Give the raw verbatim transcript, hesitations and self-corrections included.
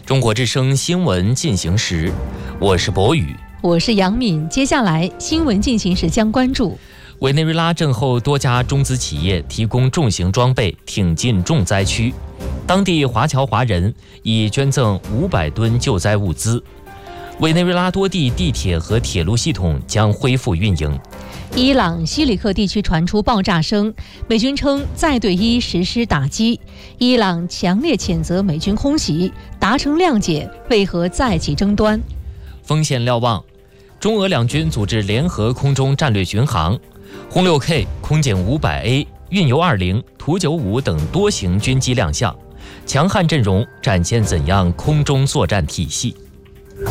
中国之声新闻进行时，我是博宇， 我是杨敏。接下来新闻进行时将关注： 委内瑞拉震后多家中资企业提供重型装备挺进重灾区，当地华侨华人已捐赠五百吨救灾物资。委内瑞拉多地地铁和铁路系统将恢复运营。 伊朗西里克地区传出爆炸声，美军称再对伊实施打击。伊朗强烈谴责美军空袭，达成谅解，为何再起争端？ 风险瞭望，中俄两军组织联合空中战略巡航，轰六 K、空警五百 A、运油二零、图九五等多型军机亮相，强悍阵容展现怎样空中作战体系？